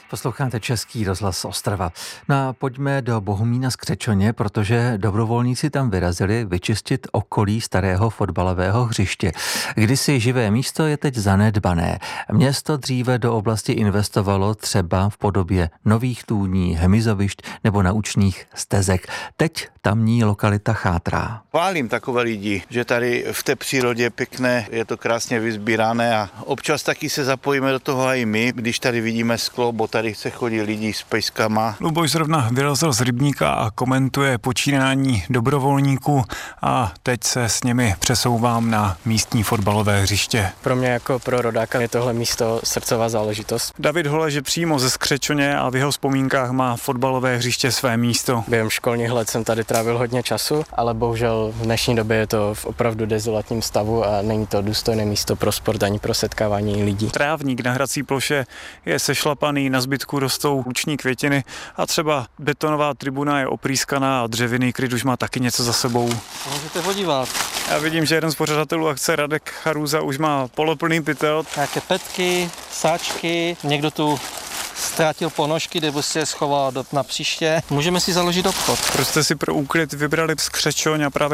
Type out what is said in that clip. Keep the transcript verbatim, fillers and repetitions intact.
Posloucháte Český rozhlas Ostrava. No a pojďme do Bohumína z Křečoně, protože dobrovolníci tam vyrazili vyčistit okolí starého fotbalového hřiště. Kdysi živé místo je teď zanedbané. Město dříve do oblasti investovalo třeba v podobě nových tůní, hmyzovišť nebo naučných stezek. Teď tamní lokalita chátrá. Chválím takové lidi, že tady v té přírodě pěkné, je to krásně vyzbírané a občas taky se zapojíme do toho i my, když tady vidíme sklo, bo tady se chodí lidi s pejskama. Luboš zrovna vyrazil z rybníka a komentuje počínání dobrovolníků a teď se s nimi přesouvám na místní fotbalové hřiště. Pro mě jako pro rodáka je tohle místo srdcová záležitost. David Holež je přímo ze Skřečoně a v jeho vzpomínkách má fotbalové hřiště své místo. Během školních let jsem tady trávil hodně času, ale bohužel v dnešní době je to v opravdu dezolatním stavu a není to důstojné místo pro sport ani pro setkávání lidí. Trávník na hrací ploše je sešlapaný, na zbytku rostou luční květiny a třeba betonová tribuna je oprýskaná a dřevěný kryt už má taky něco za sebou. Můžete podívat. Já vidím, že jeden z pořadatelů akce Radek Charuza už má poloplný pytel. Nějaké petky, sáčky, někdo tu ztrátil ponožky, nebo si je schoval na příště. Můžeme si založit obchod. Proč jste si pro úklid vybrali Skřečoň a právě